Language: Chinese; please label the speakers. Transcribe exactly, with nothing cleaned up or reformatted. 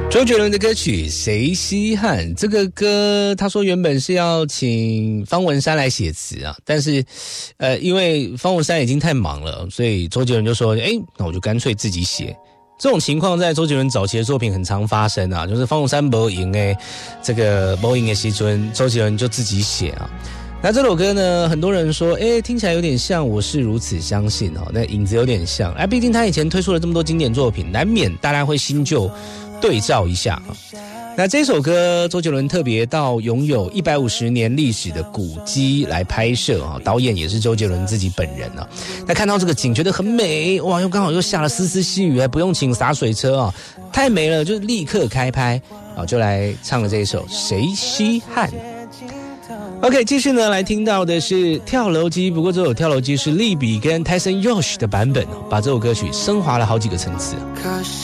Speaker 1: 周杰伦的歌曲《谁稀罕》，这个歌他说原本是要请方文山来写词啊，但是呃，因为方文山已经太忙了，所以周杰伦就说，诶，那我就干脆自己写。这种情况在周杰伦早期的作品很常发生啊，就是方文山没赢诶，这个没赢的时候，周杰伦就自己写啊。那这首歌呢，很多人说，诶，听起来有点像《我是如此相信》哦，那影子有点像。哎，毕竟他以前推出了这么多经典作品，难免大家会新旧对照一下啊。那这首歌，周杰伦特别到拥有一百五十年历史的古迹来拍摄啊，导演也是周杰伦自己本人啊。那看到这个景觉得很美，哇，又刚好又下了丝丝细雨，还不用请洒水车啊，太美了，就立刻开拍啊，就来唱了这一首《谁稀罕》。OK， 继续呢，来听到的是跳楼机，不过这首跳楼机是利比跟 Tyson Yosh 的版本，把这首歌曲升华了好几个层次。